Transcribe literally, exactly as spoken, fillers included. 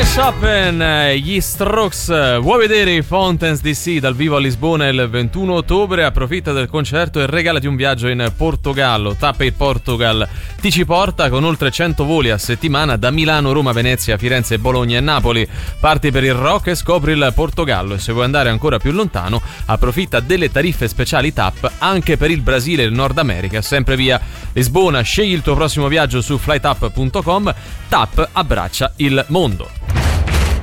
Chopin, gli Strokes. Vuoi vedere i Fountains D C dal vivo a Lisbona il ventuno ottobre? Approfitta del concerto e regalati un viaggio in Portogallo. Tap Air Portugal ti ci porta con oltre cento voli a settimana da Milano, Roma, Venezia, Firenze, Bologna e Napoli. Parti per il rock e scopri il Portogallo, e se vuoi andare ancora più lontano approfitta delle tariffe speciali Tap anche per il Brasile e il Nord America, sempre via Lisbona. Scegli il tuo prossimo viaggio su flytap punto com. Tap abbraccia il mondo.